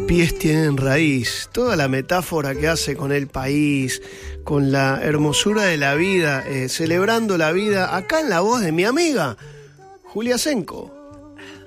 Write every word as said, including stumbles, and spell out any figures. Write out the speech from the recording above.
pies tienen raíz, toda la metáfora que hace con el país, con la hermosura de la vida, eh, celebrando la vida, acá en la voz de mi amiga Julia Senco.